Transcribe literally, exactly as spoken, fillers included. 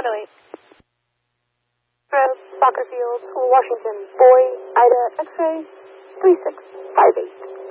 one oh eight. Uh, Soccer Field, Washington. Boy, Ida, X-ray, three six five eight.